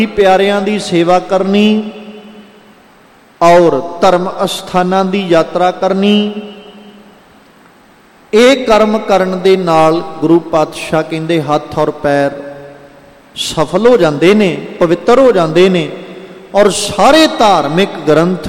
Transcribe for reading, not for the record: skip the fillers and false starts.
ਪਿਆਰਿਆਂ ਦੀ ਸੇਵਾ ਕਰਨੀ ਔਰ ਧਰਮ ਅਸਥਾਨਾਂ ਦੀ ਯਾਤਰਾ ਕਰਨੀ, ਇਹ ਕਰਮ ਕਰਨ ਦੇ ਨਾਲ ਗੁਰੂ ਪਾਤਸ਼ਾਹ ਕਹਿੰਦੇ ਹੱਥ ਔਰ ਪੈਰ ਸਫਲ ਹੋ ਜਾਂਦੇ ਨੇ, ਪਵਿੱਤਰ ਹੋ ਜਾਂਦੇ ਨੇ, ਔਰ ਸਾਰੇ ਧਾਰਮਿਕ ਗ੍ਰੰਥ